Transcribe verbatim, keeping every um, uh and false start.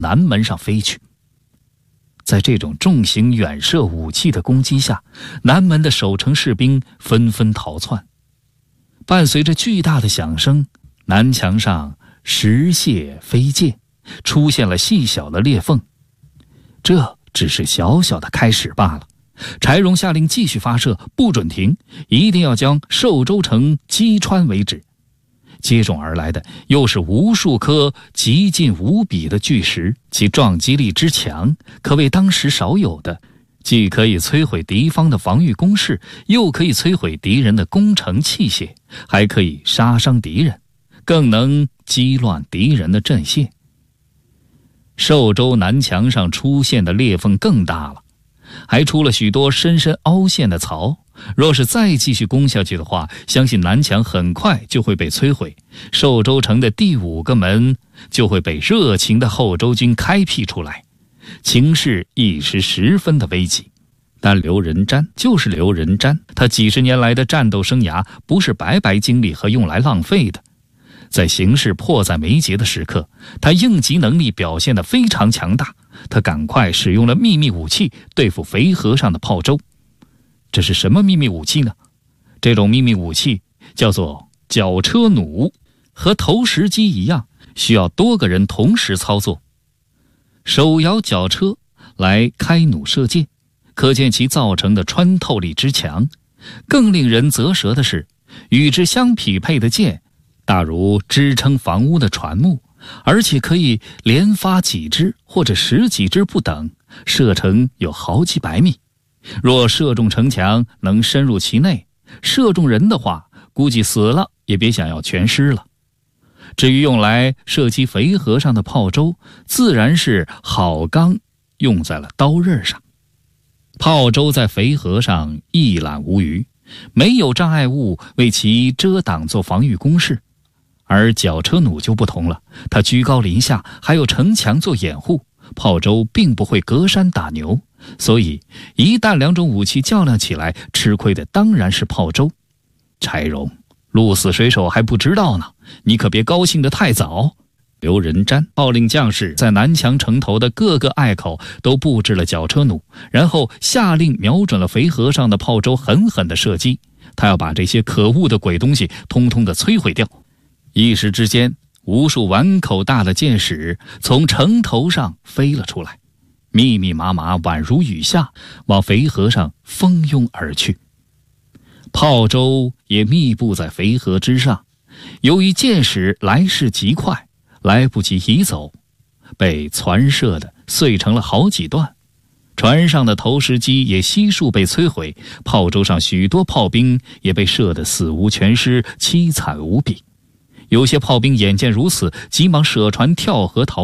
南门上飞去。在这种重型远射武器的攻击下，南门的守城士兵纷纷逃窜。伴随着巨大的响声，南墙上石屑飞溅，出现了细小的裂缝。这只是小小的开始罢了。柴荣下令继续发射，不准停，一定要将寿州城击穿为止。接踵而来的又是无数颗极近无比的巨石，其撞击力之强，可谓当时少有的，既可以摧毁敌方的防御工事，又可以摧毁敌人的攻城器械，还可以杀伤敌人，更能击乱敌人的阵线。寿州南墙上出现的裂缝更大了，还出了许多深深凹陷的槽。若是再继续攻下去的话，相信南墙很快就会被摧毁，寿州城的第五个门就会被热情的后周军开辟出来，情势一时十分的危急。但刘仁瞻就是刘仁瞻，他几十年来的战斗生涯不是白白经历和用来浪费的。在形势迫在眉睫的时刻，他应急能力表现得非常强大，他赶快使用了秘密武器对付肥和尚的炮舟。这是什么秘密武器呢？这种秘密武器叫做绞车弩，和投石机一样，需要多个人同时操作，手摇绞车来开弩射箭，可见其造成的穿透力之强。更令人啧舌的是，与之相匹配的箭大如支撑房屋的船木，而且可以连发几支或者十几支不等，射程有好几百米。若射中城墙能深入其内，射中人的话，估计死了也别想要全尸了。至于用来射击肥和尚的炮舟，自然是好钢用在了刀刃上。炮舟在肥和尚一览无余，没有障碍物为其遮挡做防御工事。而绞车弩就不同了，它居高临下，还有城墙做掩护，炮舟并不会隔山打牛，所以一旦两种武器较量起来，吃亏的当然是炮舟。柴荣，鹿死谁手还不知道呢，你可别高兴得太早。刘仁瞻号令将士在南墙城头的各个隘口都布置了绞车弩，然后下令瞄准了肥和尚的炮舟狠狠地射击，他要把这些可恶的鬼东西通通地摧毁掉。一时之间，无数碗口大的箭矢从城头上飞了出来，密密麻麻宛如雨下，往肥和尚蜂拥而去。炮舟也密布在肥河之上，由于箭矢来势极快，来不及移走，被攒射的碎成了好几段。船上的投石机也悉数被摧毁，炮舟上许多炮兵也被射得死无全尸，凄惨无比。有些炮兵眼见如此，急忙舍船跳河逃